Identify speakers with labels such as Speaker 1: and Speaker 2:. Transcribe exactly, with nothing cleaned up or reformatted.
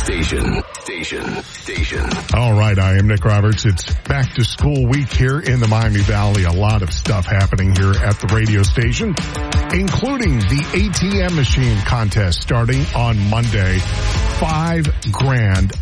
Speaker 1: Station. Station. Station.
Speaker 2: All right, I am Nick Roberts. It's back to school week here in the Miami Valley. A lot of stuff happening here at the radio station, including the A T M machine contest starting on Monday. Five grand